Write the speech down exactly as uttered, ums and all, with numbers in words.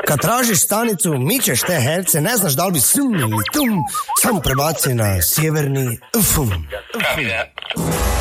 Kad tražiš stanicu, mičeš te herce, ne znaš da li bi sum ili tum, samo prebaci na sjeverni fum. Copy that.